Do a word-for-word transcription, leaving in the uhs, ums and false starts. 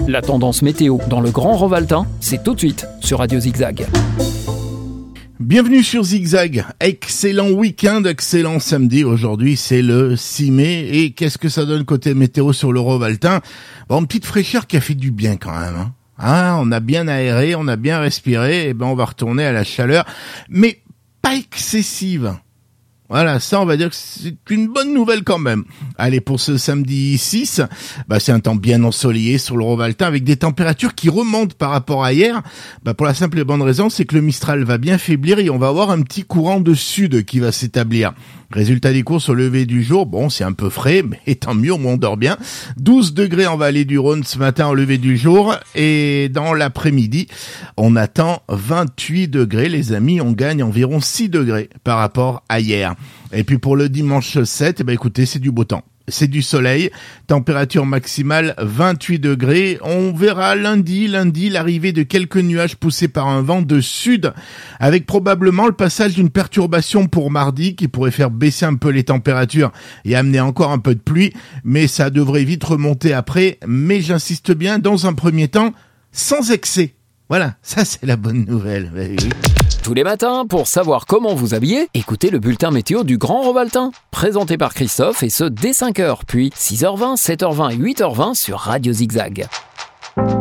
La tendance météo dans le Grand Rovaltain, c'est tout de suite sur Radio Zigzag. Bienvenue sur Zigzag, excellent week-end, excellent samedi. Aujourd'hui c'est le six mai et qu'est-ce que ça donne côté météo sur le Rovaltain? Bon, une petite fraîcheur qui a fait du bien quand même, hein. Ah, on a bien aéré, on a bien respiré, et ben on va retourner à la chaleur, mais pas excessive. Voilà, ça on va dire que c'est une bonne nouvelle quand même. Allez, pour ce samedi six, bah c'est un temps bien ensoleillé sur le Rovaltain avec des températures qui remontent par rapport à hier. Bah pour la simple et bonne raison, c'est que le Mistral va bien faiblir et on va avoir un petit courant de sud qui va s'établir. Résultat des courses au lever du jour, bon c'est un peu frais, mais tant mieux, au moins on dort bien. douze degrés en vallée du Rhône ce matin au lever du jour et dans l'après-midi, on attend vingt-huit degrés les amis, on gagne environ six degrés par rapport à hier. Et puis pour le dimanche sept, eh ben écoutez, c'est du beau temps. C'est du soleil, température maximale vingt-huit degrés. On verra lundi, lundi, l'arrivée de quelques nuages poussés par un vent de sud, avec probablement le passage d'une perturbation pour mardi qui pourrait faire baisser un peu les températures et amener encore un peu de pluie, mais ça devrait vite remonter après. Mais j'insiste bien, dans un premier temps, sans excès. Voilà, ça c'est la bonne nouvelle. Tous les matins, pour savoir comment vous habiller, écoutez le bulletin météo du Grand Rovaltain, présenté par Christophe et ce dès cinq heures, puis six heures vingt, sept heures vingt et huit heures vingt sur Radio Zigzag.